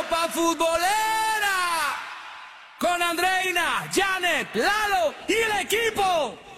Copa Futbolera con Andreina, Janet, Lalo y el equipo.